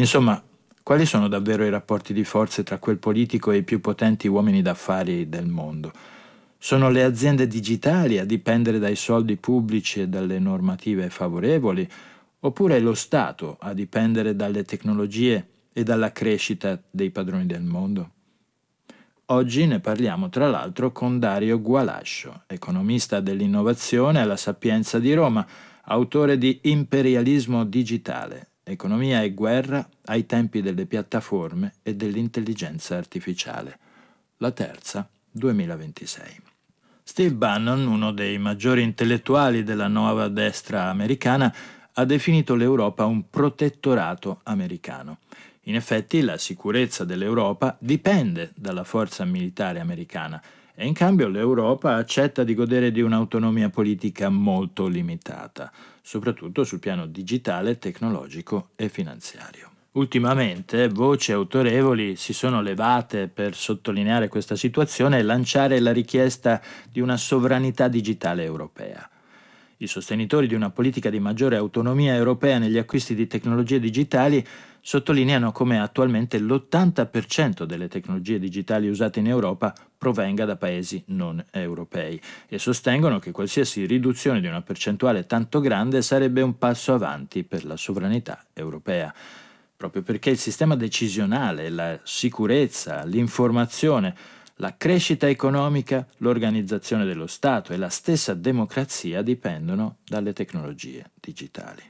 Insomma, quali sono davvero i rapporti di forze tra quel politico e i più potenti uomini d'affari del mondo? Sono le aziende digitali a dipendere dai soldi pubblici e dalle normative favorevoli, oppure è lo Stato a dipendere dalle tecnologie e dalla crescita dei padroni del mondo? Oggi ne parliamo tra l'altro con Dario Gualascio, economista dell'innovazione alla Sapienza di Roma, autore di Imperialismo digitale, economia e guerra ai tempi delle piattaforme e dell'intelligenza artificiale. La terza, 2026. Steve Bannon, uno dei maggiori intellettuali della nuova destra americana, ha definito l'Europa un protettorato americano. In effetti la sicurezza dell'Europa dipende dalla forza militare americana e in cambio l'Europa accetta di godere di un'autonomia politica molto limitata, soprattutto sul piano digitale, tecnologico e finanziario. Ultimamente voci autorevoli si sono levate per sottolineare questa situazione e lanciare la richiesta di una sovranità digitale europea. I sostenitori di una politica di maggiore autonomia europea negli acquisti di tecnologie digitali sottolineano come attualmente l'80% delle tecnologie digitali usate in Europa provenga da paesi non europei e sostengono che qualsiasi riduzione di una percentuale tanto grande sarebbe un passo avanti per la sovranità europea, proprio perché il sistema decisionale, la sicurezza, l'informazione, la crescita economica, l'organizzazione dello Stato e la stessa democrazia dipendono dalle tecnologie digitali.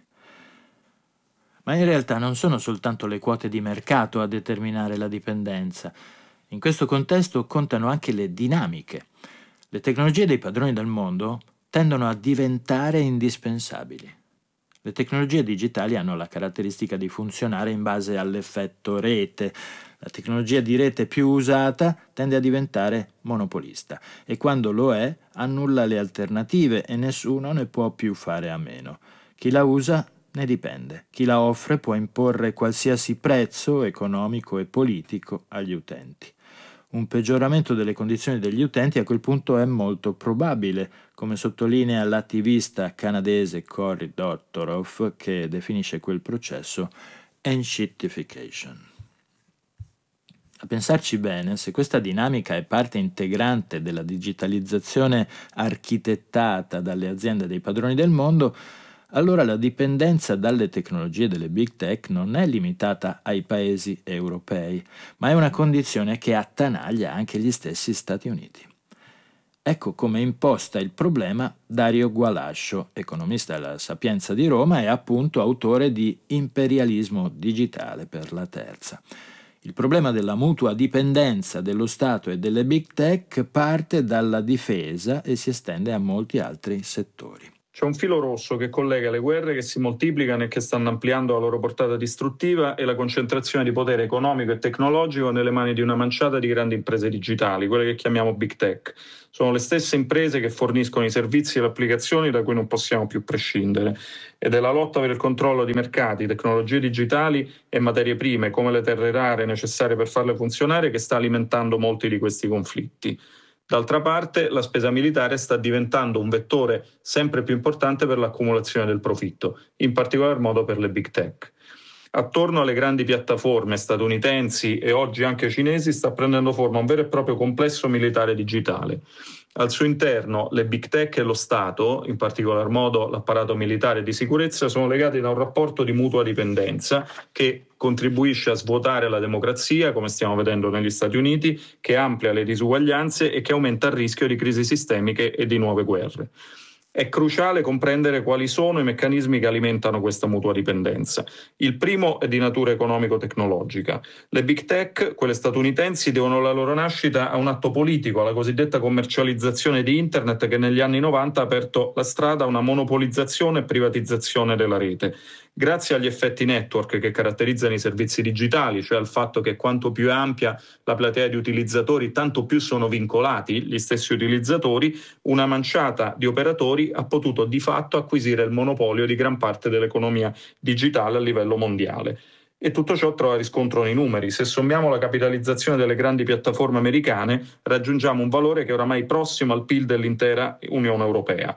Ma in realtà non sono soltanto le quote di mercato a determinare la dipendenza. In questo contesto contano anche le dinamiche. Le tecnologie dei padroni del mondo tendono a diventare indispensabili. Le tecnologie digitali hanno la caratteristica di funzionare in base all'effetto rete. La tecnologia di rete più usata tende a diventare monopolista e quando lo è annulla le alternative e nessuno ne può più fare a meno. Chi la usa ne dipende. Chi la offre può imporre qualsiasi prezzo economico e politico agli utenti. Un peggioramento delle condizioni degli utenti a quel punto è molto probabile, come sottolinea l'attivista canadese Cory Doctorow, che definisce quel processo enshittification. A pensarci bene, se questa dinamica è parte integrante della digitalizzazione architettata dalle aziende dei padroni del mondo, allora la dipendenza dalle tecnologie delle big tech non è limitata ai paesi europei, ma è una condizione che attanaglia anche gli stessi Stati Uniti. Ecco come imposta il problema Dario Gualascio, economista della Sapienza di Roma e appunto autore di Imperialismo digitale per la terza. Il problema della mutua dipendenza dello Stato e delle big tech parte dalla difesa e si estende a molti altri settori. C'è un filo rosso che collega le guerre che si moltiplicano e che stanno ampliando la loro portata distruttiva e la concentrazione di potere economico e tecnologico nelle mani di una manciata di grandi imprese digitali, quelle che chiamiamo big tech. Sono le stesse imprese che forniscono i servizi e le applicazioni da cui non possiamo più prescindere. Ed è la lotta per il controllo di mercati, tecnologie digitali e materie prime, come le terre rare necessarie per farle funzionare, che sta alimentando molti di questi conflitti. D'altra parte, la spesa militare sta diventando un vettore sempre più importante per l'accumulazione del profitto, in particolar modo per le big tech. Attorno alle grandi piattaforme statunitensi e oggi anche cinesi sta prendendo forma un vero e proprio complesso militare digitale. Al suo interno le big tech e lo Stato, in particolar modo l'apparato militare di sicurezza, sono legati da un rapporto di mutua dipendenza che contribuisce a svuotare la democrazia, come stiamo vedendo negli Stati Uniti, che amplia le disuguaglianze e che aumenta il rischio di crisi sistemiche e di nuove guerre. È cruciale comprendere quali sono i meccanismi che alimentano questa mutua dipendenza. Il primo è di natura economico-tecnologica. Le big tech, quelle statunitensi, devono la loro nascita a un atto politico, alla cosiddetta commercializzazione di Internet che negli anni 90 ha aperto la strada a una monopolizzazione e privatizzazione della rete. Grazie agli effetti network che caratterizzano i servizi digitali, cioè al fatto che quanto più è ampia la platea di utilizzatori, tanto più sono vincolati gli stessi utilizzatori, una manciata di operatori ha potuto di fatto acquisire il monopolio di gran parte dell'economia digitale a livello mondiale. E tutto ciò trova riscontro nei numeri. Se sommiamo la capitalizzazione delle grandi piattaforme americane, raggiungiamo un valore che è oramai prossimo al PIL dell'intera Unione Europea.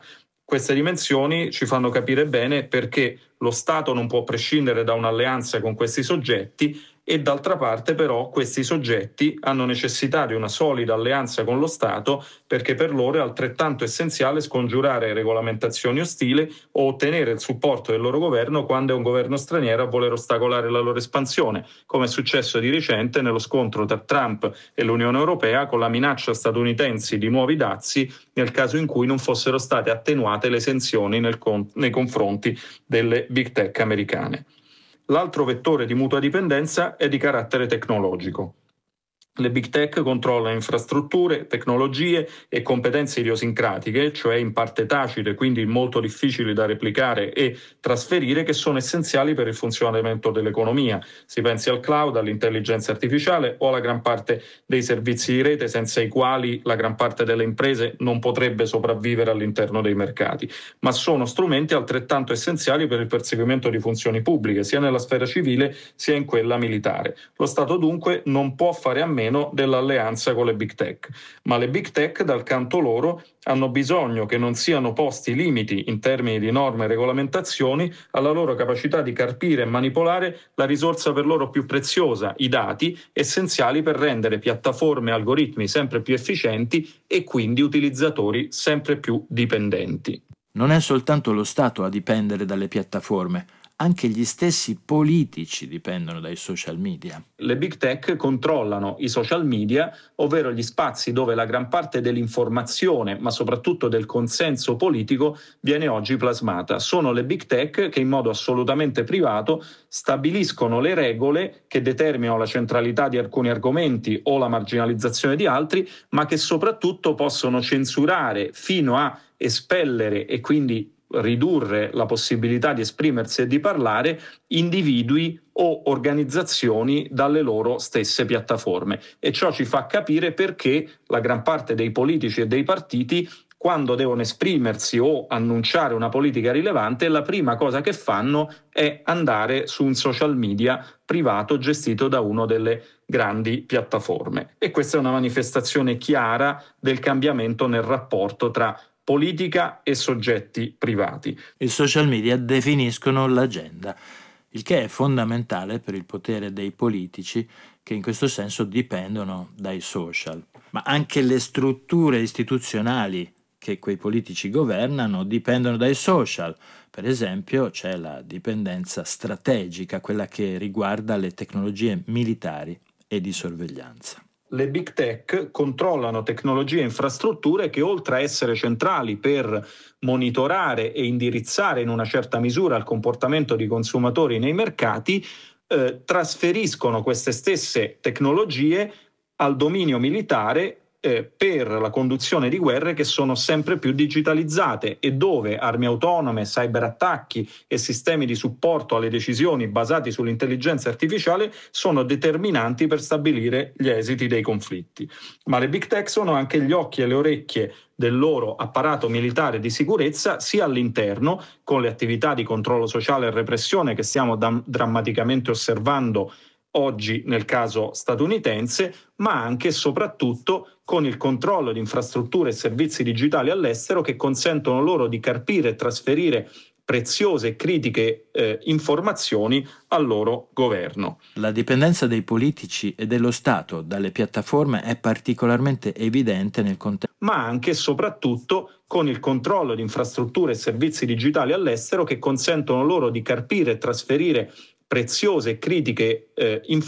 Queste dimensioni ci fanno capire bene perché lo Stato non può prescindere da un'alleanza con questi soggetti e d'altra parte però questi soggetti hanno necessità di una solida alleanza con lo Stato perché per loro è altrettanto essenziale scongiurare regolamentazioni ostili o ottenere il supporto del loro governo quando è un governo straniero a voler ostacolare la loro espansione, come è successo di recente nello scontro tra Trump e l'Unione Europea con la minaccia statunitense di nuovi dazi nel caso in cui non fossero state attenuate le sanzioni nei confronti delle big tech americane. L'altro vettore di mutua dipendenza è di carattere tecnologico. Le big tech controllano infrastrutture, tecnologie e competenze idiosincratiche, cioè in parte tacite, quindi molto difficili da replicare e trasferire, che sono essenziali per il funzionamento dell'economia. Si pensi al cloud, all'intelligenza artificiale o alla gran parte dei servizi di rete senza i quali la gran parte delle imprese non potrebbe sopravvivere all'interno dei mercati, ma sono strumenti altrettanto essenziali per il perseguimento di funzioni pubbliche, sia nella sfera civile sia in quella militare. Lo Stato dunque non può fare a meno dell'alleanza con le big tech, ma le big tech dal canto loro hanno bisogno che non siano posti limiti in termini di norme e regolamentazioni alla loro capacità di carpire e manipolare la risorsa per loro più preziosa, i dati, essenziali per rendere piattaforme e algoritmi sempre più efficienti e quindi utilizzatori sempre più dipendenti. Non è soltanto lo Stato a dipendere dalle piattaforme, anche gli stessi politici dipendono dai social media. Le big tech controllano i social media, ovvero gli spazi dove la gran parte dell'informazione, ma soprattutto del consenso politico, viene oggi plasmata. Sono le big tech che in modo assolutamente privato stabiliscono le regole che determinano la centralità di alcuni argomenti o la marginalizzazione di altri, ma che soprattutto possono censurare fino a espellere e quindi ridurre la possibilità di esprimersi e di parlare individui o organizzazioni dalle loro stesse piattaforme. E ciò ci fa capire perché la gran parte dei politici e dei partiti, quando devono esprimersi o annunciare una politica rilevante, la prima cosa che fanno è andare su un social media privato gestito da una delle grandi piattaforme. E questa è una manifestazione chiara del cambiamento nel rapporto tra politica e soggetti privati. I social media definiscono l'agenda, il che è fondamentale per il potere dei politici che in questo senso dipendono dai social. Ma anche le strutture istituzionali che quei politici governano dipendono dai social. Per esempio c'è la dipendenza strategica, quella che riguarda le tecnologie militari e di sorveglianza. Le big tech controllano tecnologie e infrastrutture che, oltre a essere centrali per monitorare e indirizzare in una certa misura il comportamento dei consumatori nei mercati, trasferiscono queste stesse tecnologie al dominio militare per la conduzione di guerre che sono sempre più digitalizzate e dove armi autonome, cyberattacchi e sistemi di supporto alle decisioni basati sull'intelligenza artificiale sono determinanti per stabilire gli esiti dei conflitti. Ma le big tech sono anche gli occhi e le orecchie del loro apparato militare di sicurezza, sia all'interno, con le attività di controllo sociale e repressione che stiamo drammaticamente osservando oggi nel caso statunitense, ma anche e soprattutto con il controllo di infrastrutture e servizi digitali all'estero che consentono loro di carpire e trasferire preziose e critiche informazioni al loro governo. La dipendenza dei politici e dello Stato dalle piattaforme è particolarmente evidente nel contesto, ma anche e soprattutto con il controllo di infrastrutture e servizi digitali all'estero che consentono loro di carpire e trasferire preziose e critiche informazioni